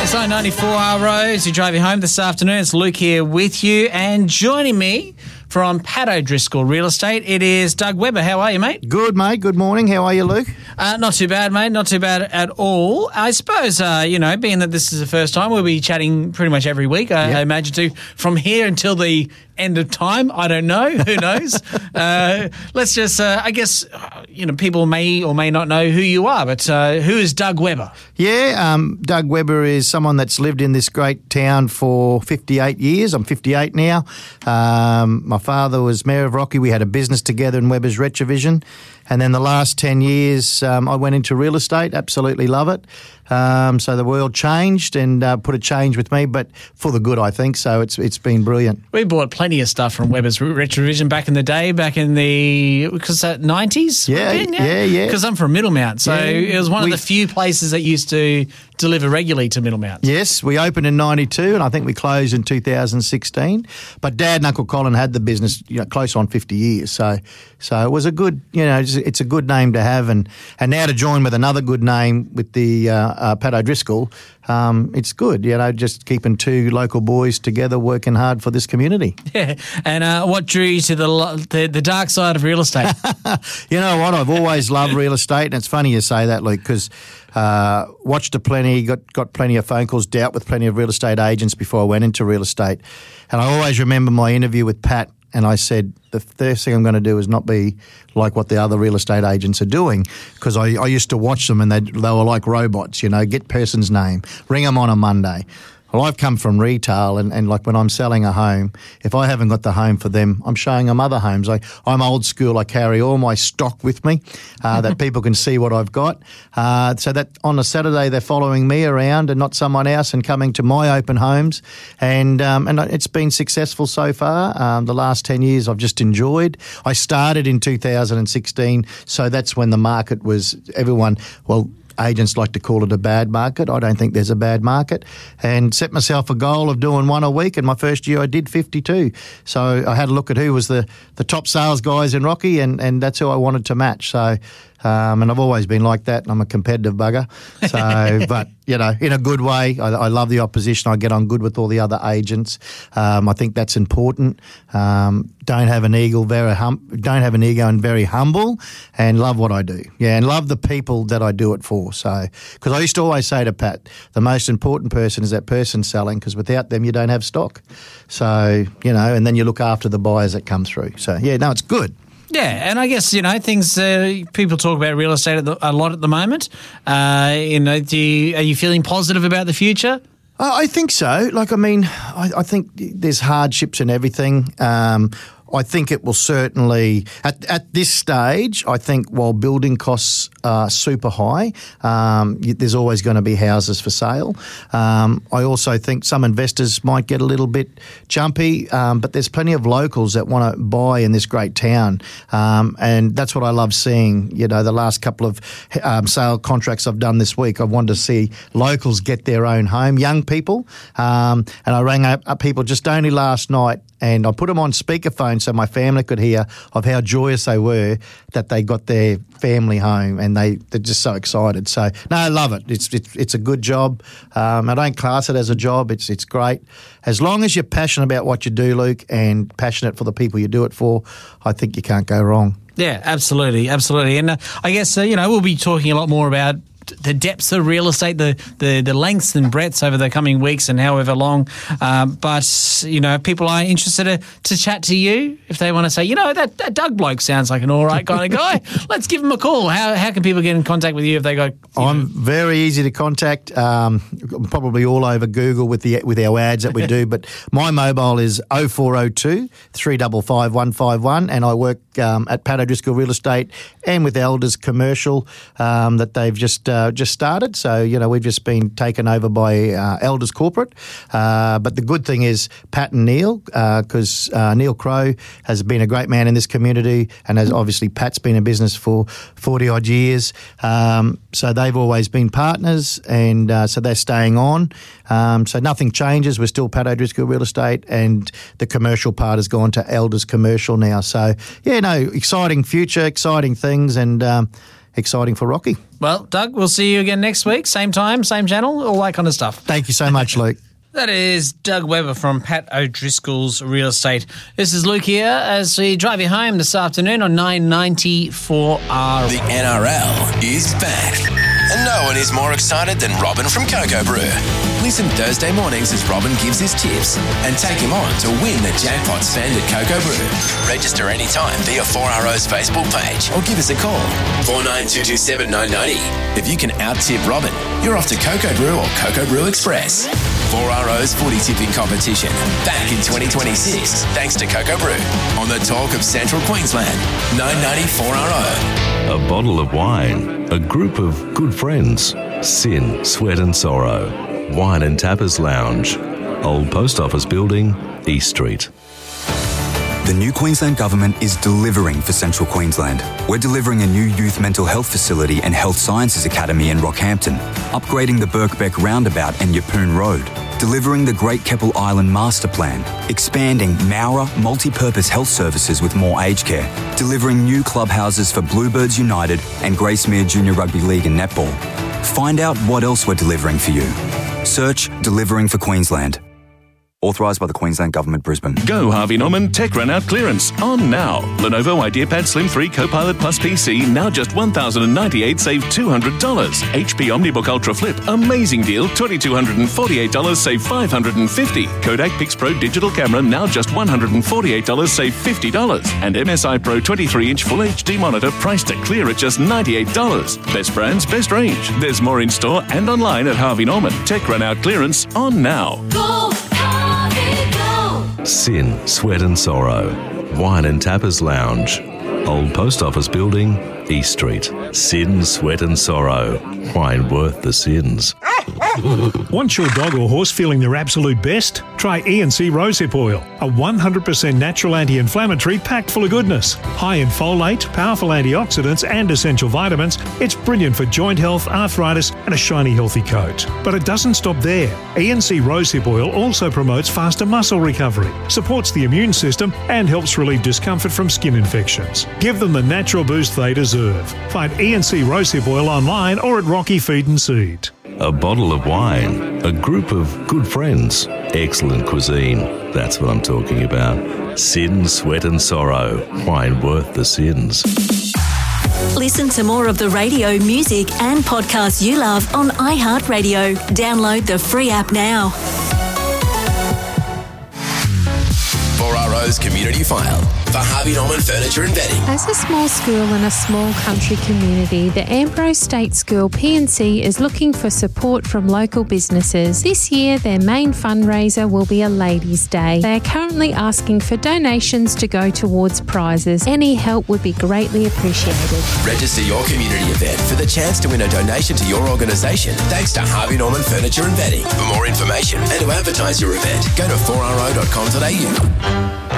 SI 94R Rose, you're driving home this afternoon. It's Luke here with you, and joining me from Pat O'Driscoll Real Estate, it is Doug Webber. How are you, mate? Good, mate. Good morning. How are you, Luke? Not too bad, mate. Not too bad at all. I suppose, being that this is the first time, we'll be chatting pretty much every week, I imagine, too, from here until the end of time. I don't know. Who knows? Let's just, people may or may not know who you are, but who is Doug Webber? Yeah, Doug Webber is someone that's lived in this great town for 58 years. I'm 58 now. My father was Mayor of Rocky. We had a business together in Webber's Retrovision. And then the last 10 years, I went into real estate. Absolutely love it. So the world changed and put a change with me, but for the good, I think. So it's been brilliant. We bought plenty of stuff from Webber's Retrovision back in the day, back in the 90s? Yeah. Because I'm from Middlemount, so it was one of the few places that used to deliver regularly to Middlemount. Yes, we opened in 92 and I think we closed in 2016. But Dad and Uncle Colin had the business close on 50 years. So it was a good, it's a good name to have. And now to join with another good name with the Pat O'Driscoll, it's good, just keeping two local boys together working hard for this community. Yeah, and what drew you to the dark side of real estate? You know what, I've always loved real estate, and it's funny you say that, Luke, because watched plenty, got plenty of phone calls, dealt with plenty of real estate agents before I went into real estate. And I always remember my interview with Pat, and I said, the first thing I'm going to do is not be like what the other real estate agents are doing, because I used to watch them and they were like robots, get person's name, ring them on a Monday. Well, I've come from retail and like when I'm selling a home, if I haven't got the home for them, I'm showing them other homes. I'm old school. I carry all my stock with me that people can see what I've got. So that on a Saturday they're following me around and not someone else and coming to my open homes. And it's been successful so far. The last 10 years I've just enjoyed. I started in 2016, so that's when the market was agents like to call it a bad market. I don't think there's a bad market. And set myself a goal of doing one a week. And my first year I did 52. So I had a look at who was the top sales guys in Rocky, and that's who I wanted to match. So, and I've always been like that. I'm a competitive bugger. So, but, in a good way. I love the opposition. I get on good with all the other agents. I think that's important. Don't have an ego, and very humble, and love what I do. Yeah, and love the people that I do it for. So, because I used to always say to Pat, the most important person is that person selling, because without them you don't have stock. So, and then you look after the buyers that come through. So, it's good. Yeah, and I guess, things, people talk about real estate a lot at the moment. Are you feeling positive about the future? I think so. I think there's hardships and everything. I think it will certainly, at this stage, I think while building costs are super high, there's always going to be houses for sale. I also think some investors might get a little bit jumpy, but there's plenty of locals that want to buy in this great town. And that's what I love seeing. The last couple of sale contracts I've done this week, I wanted to see locals get their own home, young people. And I rang up people just only last night, and I put them on speakerphone so my family could hear of how joyous they were that they got their family home, and they're just so excited. So, no, I love it. It's a good job. I don't class it as a job. It's great. As long as you're passionate about what you do, Luke, and passionate for the people you do it for, I think you can't go wrong. Yeah, absolutely. And I guess, we'll be talking a lot more about the depths of real estate, the lengths and breadths over the coming weeks and however long. But people are interested to chat to you if they want to say, that Doug bloke sounds like an all right kind of guy. Let's give him a call. How can people get in contact with you if they go? I'm very easy to contact. I'm probably all over Google with our ads that we do. But my mobile is 0402 355 151, and I work at Pat O'Driscoll Real Estate and with Elders Commercial that they've just started. So, we've just been taken over by Elders Corporate. But the good thing is Pat and Neil, because Neil Crow has been a great man in this community, and as obviously Pat's been in business for 40-odd years. So they've always been partners, and so they're staying on. So nothing changes. We're still Pat O'Driscoll Real Estate, and the commercial part has gone to Elders Commercial now. So, exciting future, exciting things, and exciting for Rocky. Well, Doug, we'll see you again next week. Same time, same channel, all that kind of stuff. Thank you so much, Luke. That is Doug Weber from Pat O'Driscoll's Real Estate. This is Luke here as we drive you home this afternoon on 990 4R. The NRL is back. And no one is more excited than Robin from Coco Brew. Listen Thursday mornings as Robin gives his tips and take him on to win the jackpot spend at Coco Brew. Register anytime via 4RO's Facebook page or give us a call, 49227990. If you can out-tip Robin, you're off to Coco Brew or Coco Brew Express. 4RO's footy tipping competition back in 2026 thanks to Coco Brew on the talk of Central Queensland, 990 4RO. A bottle of wine, a group of good friends, sin, sweat and sorrow, Wine and Tappers Lounge, Old Post Office Building, East Street. The new Queensland Government is delivering for Central Queensland. We're delivering a new youth mental health facility and health sciences academy in Rockhampton, upgrading the Birkbeck Roundabout and Yeppoon Road, delivering the Great Keppel Island Master Plan, expanding Mowra multi-purpose health services with more aged care, delivering new clubhouses for Bluebirds United and Gracemere Junior Rugby League and Netball. Find out what else we're delivering for you. Search Delivering for Queensland. Authorised by the Queensland Government, Brisbane. Go Harvey Norman Tech Run Out clearance on now. Lenovo IdeaPad Slim 3 Copilot Plus PC now just $1,098, save $200. HP OmniBook Ultra Flip, amazing deal, $2,248, save $550. Kodak Pix-Pro digital camera now just $148, save $50. And MSI Pro 23-inch Full HD monitor priced to clear at just $98. Best brands, best range. There's more in store and online at Harvey Norman. Tech Run Out clearance on now. Go! Sin, Sweat and Sorrow, Wine and Tappers Lounge, Old Post Office Building, East Street. Sin, Sweat and Sorrow, wine worth the sins. Want your dog or horse feeling their absolute best? Try E&C Rosehip Oil, a 100% natural anti-inflammatory packed full of goodness. High in folate, powerful antioxidants and essential vitamins, it's brilliant for joint health, arthritis and a shiny healthy coat. But it doesn't stop there. E&C Rosehip Oil also promotes faster muscle recovery, supports the immune system and helps relieve discomfort from skin infections. Give them the natural boost they deserve. Find E&C Rosehip Oil online or at Rocky Feed and Seed. A bottle of wine, a group of good friends, excellent cuisine. That's what I'm talking about. Sin, Sweat and Sorrow, wine worth the sins. Listen to more of the radio, music and podcasts you love on iHeartRadio. Download the free app now. 4RO's Community File for Harvey Norman Furniture and Bedding. As a small school in a small country community, the Ambrose State School P&C is looking for support from local businesses. This year, their main fundraiser will be a Ladies' Day. They are currently asking for donations to go towards prizes. Any help would be greatly appreciated. Register your community event for the chance to win a donation to your organisation thanks to Harvey Norman Furniture and Bedding. For more information and to advertise your event, go to 4ro.com.au.